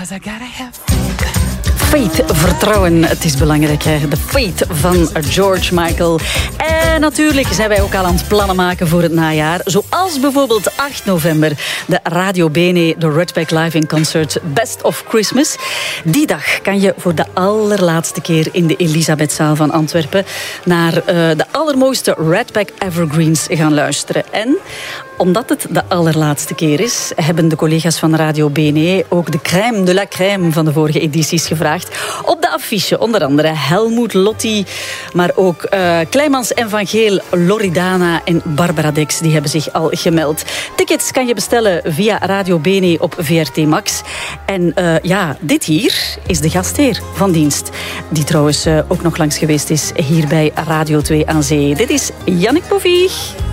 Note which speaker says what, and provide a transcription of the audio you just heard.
Speaker 1: 'cause I gotta have
Speaker 2: faith, vertrouwen, het is belangrijk. Hè? De faith van George Michael. En natuurlijk zijn wij ook al aan het plannen maken voor het najaar. Zoals bijvoorbeeld 8 november de Radio Bene, de Redback Live in Concert Best of Christmas. Die dag kan je voor de allerlaatste keer in de Elisabethzaal van Antwerpen naar de allermooiste Redback Evergreens gaan luisteren. En omdat het de allerlaatste keer is, hebben de collega's van Radio Bene ook de crème de la crème van de vorige edities gevraagd. Op de affiche onder andere Helmoet Lotti, maar ook Kleimans en Van Geel, Loredana en Barbara Dex, die hebben zich al gemeld. Tickets kan je bestellen via Radio Bene op VRT Max. En dit hier is de gastheer van dienst, die trouwens ook nog langs geweest is hier bij Radio 2 aan Zee. Dit is Jannik Bovier.